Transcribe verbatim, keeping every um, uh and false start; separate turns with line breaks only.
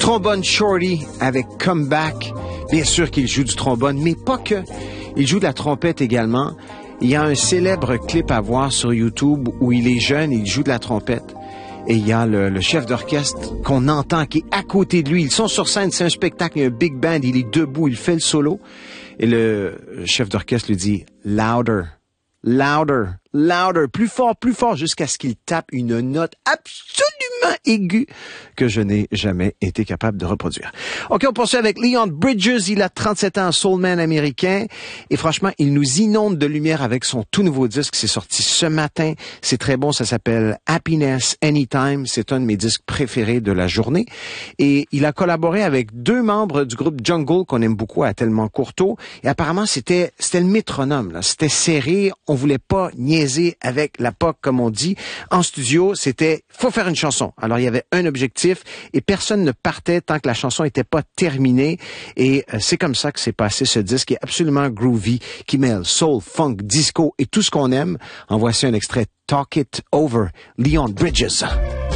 Trombone Shorty avec Comeback. Bien sûr qu'il joue du trombone, mais pas que. Il joue de la trompette également. Il y a un célèbre clip à voir sur YouTube où il est jeune, il joue de la trompette. Et il y a le, le chef d'orchestre qu'on entend qui est à côté de lui. Ils sont sur scène, c'est un spectacle, il y a un big band, il est debout, il fait le solo. Et le chef d'orchestre lui dit « Louder, louder, louder, plus fort, plus fort » jusqu'à ce qu'il tape une note absolument aiguë que je n'ai jamais été capable de reproduire. OK, on poursuit avec Leon Bridges. Il a trente-sept ans, soulman américain. Et franchement, il nous inonde de lumière avec son tout nouveau disque. C'est sorti ce matin. C'est très bon. Ça s'appelle Happiness Anytime. C'est un de mes disques préférés de la journée. Et il a collaboré avec deux membres du groupe Jungle qu'on aime beaucoup à Tellement Courteau. Et apparemment, c'était, c'était le métronome, là. C'était serré. On voulait pas niaiser avec la P O C, comme on dit. En studio, c'était, faut faire une chanson. Alors, il y avait un objectif et personne ne partait tant que la chanson était pas terminée. Et euh, c'est comme ça que s'est passé ce disque qui est absolument groovy, qui mêle soul, funk, disco et tout ce qu'on aime. En voici un extrait, Talk It Over, Leon Bridges.